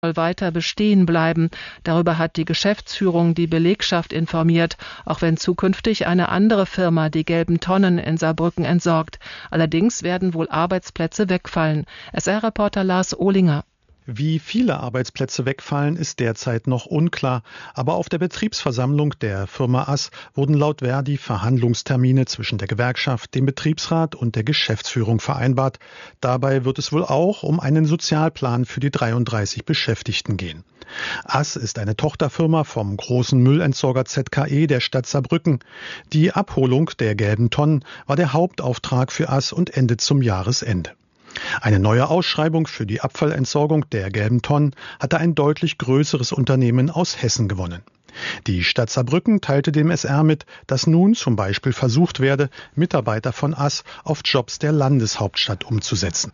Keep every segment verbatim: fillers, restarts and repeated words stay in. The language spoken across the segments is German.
soll weiter bestehen bleiben. Darüber hat die Geschäftsführung die Belegschaft informiert, auch wenn zukünftig eine andere Firma die gelben Tonnen in Saarbrücken entsorgt. Allerdings werden wohl Arbeitsplätze wegfallen. S R-Reporter Lars Ohlinger. Wie viele Arbeitsplätze wegfallen, ist derzeit noch unklar. Aber auf der Betriebsversammlung der Firma A S wurden laut Verdi Verhandlungstermine zwischen der Gewerkschaft, dem Betriebsrat und der Geschäftsführung vereinbart. Dabei wird es wohl auch um einen Sozialplan für die dreiunddreißig Beschäftigten gehen. A S ist eine Tochterfirma vom großen Müllentsorger Z K E der Stadt Saarbrücken. Die Abholung der gelben Tonnen war der Hauptauftrag für A S und endet zum Jahresende. Eine neue Ausschreibung für die Abfallentsorgung der gelben Tonnen hatte ein deutlich größeres Unternehmen aus Hessen gewonnen. Die Stadt Saarbrücken teilte dem S R mit, dass nun zum Beispiel versucht werde, Mitarbeiter von A S auf Jobs der Landeshauptstadt umzusetzen.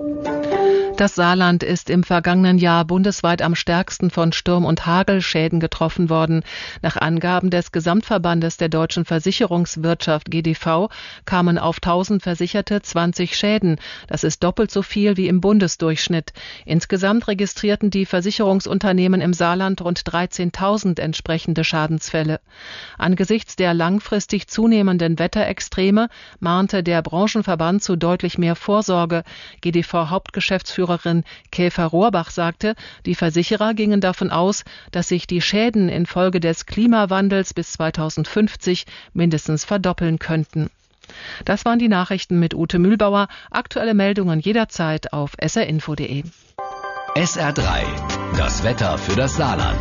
Das Saarland ist im vergangenen Jahr bundesweit am stärksten von Sturm- und Hagelschäden getroffen worden. Nach Angaben des Gesamtverbandes der deutschen Versicherungswirtschaft G D V kamen auf tausend Versicherte zwanzig Schäden. Das ist doppelt so viel wie im Bundesdurchschnitt. Insgesamt registrierten die Versicherungsunternehmen im Saarland rund dreizehntausend entsprechende Schadensfälle. Angesichts der langfristig zunehmenden Wetterextreme mahnte der Branchenverband zu deutlich mehr Vorsorge. G D V-Hauptgeschäftsführer Käfer Rohrbach sagte, die Versicherer gingen davon aus, dass sich die Schäden infolge des Klimawandels bis zweitausendfünfzig mindestens verdoppeln könnten. Das waren die Nachrichten mit Ute Mühlbauer. Aktuelle Meldungen jederzeit auf s r info punkt d e. S R drei, das Wetter für das Saarland.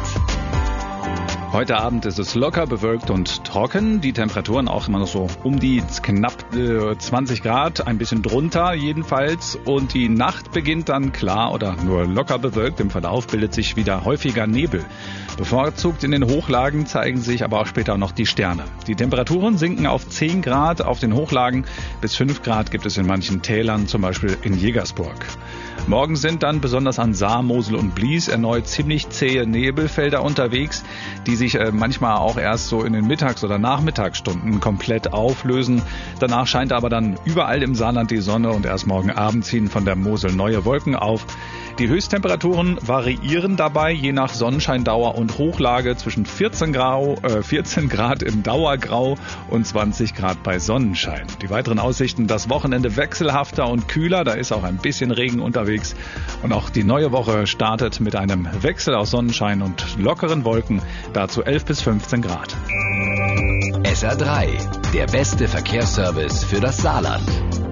Heute Abend ist es locker bewölkt und trocken. Die Temperaturen auch immer noch so um die knapp äh, zwanzig Grad, ein bisschen drunter jedenfalls. Und die Nacht beginnt dann klar oder nur locker bewölkt. Im Verlauf bildet sich wieder häufiger Nebel. Bevorzugt in den Hochlagen zeigen sich aber auch später noch die Sterne. Die Temperaturen sinken auf zehn Grad auf den Hochlagen. Bis fünf Grad gibt es in manchen Tälern, zum Beispiel in Jägersburg. Morgen sind dann besonders an Saar, Mosel und Blies erneut ziemlich zähe Nebelfelder unterwegs, die sich äh, manchmal auch erst so in den Mittags- oder Nachmittagsstunden komplett auflösen. Danach scheint aber dann überall im Saarland die Sonne und erst morgen Abend ziehen von der Mosel neue Wolken auf. Die Höchsttemperaturen variieren dabei je nach Sonnenscheindauer und Hochlage zwischen vierzehn Grad, äh, vierzehn Grad im Dauergrau und zwanzig Grad bei Sonnenschein. Die weiteren Aussichten: das Wochenende wechselhafter und kühler, da ist auch ein bisschen Regen unterwegs. Und auch die neue Woche startet mit einem Wechsel aus Sonnenschein und lockeren Wolken, dazu elf bis fünfzehn Grad. S R drei, der beste Verkehrsservice für das Saarland.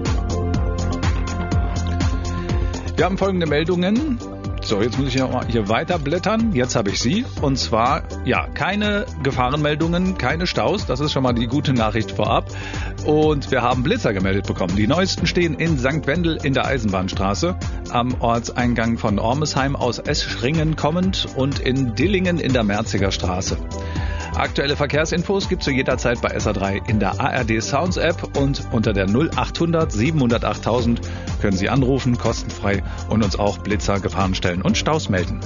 Wir haben folgende Meldungen. So, jetzt muss ich noch mal hier weiter blättern. Jetzt habe ich sie. Und zwar, ja, keine Gefahrenmeldungen, keine Staus. Das ist schon mal die gute Nachricht vorab. Und wir haben Blitzer gemeldet bekommen. Die neuesten stehen in Sankt Wendel in der Eisenbahnstraße, am Ortseingang von Ormesheim aus Eschringen kommend und in Dillingen in der Merziger Straße. Aktuelle Verkehrsinfos gibt's zu jeder Zeit bei S R drei in der A R D Sounds App und unter der null achthundert siebenhundertachttausend können Sie anrufen, kostenfrei, und uns auch Blitzer, Gefahrenstellen und Staus melden.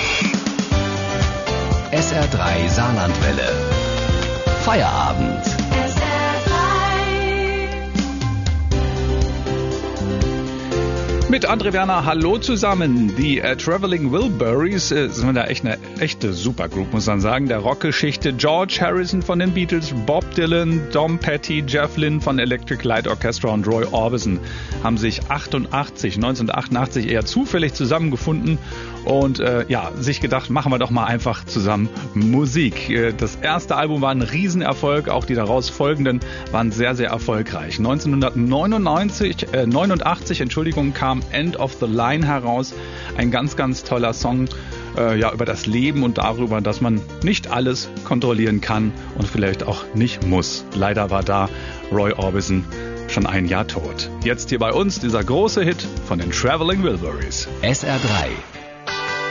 S R drei Saarlandwelle. Feierabend. Mit André Werner, hallo zusammen. Die äh, Traveling Wilburys äh, sind da echt eine echte Supergroup, muss man sagen. Der Rockgeschichte George Harrison von den Beatles, Bob Dylan, Tom Petty, Jeff Lynne von Electric Light Orchestra und Roy Orbison haben sich achtundachtzig, neunzehnhundertachtundachtzig eher zufällig zusammengefunden und äh, ja, sich gedacht, machen wir doch mal einfach zusammen Musik. Äh, das erste Album war ein Riesenerfolg, auch die daraus folgenden waren sehr, sehr erfolgreich. neunzehnhundertneunundneunzig, äh, neunundachtzig, Entschuldigung, kam End of the Line heraus. Ein ganz, ganz toller Song äh, ja, über das Leben und darüber, dass man nicht alles kontrollieren kann und vielleicht auch nicht muss. Leider war da Roy Orbison schon ein Jahr tot. Jetzt hier bei uns dieser große Hit von den Traveling Wilburys. S R drei